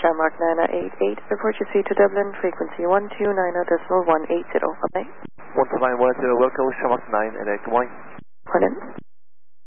Shamrock 9088, report your seat to Dublin, frequency 129.180. Okay? 129.180, welcome Shamrock 988, good morning. Pardon?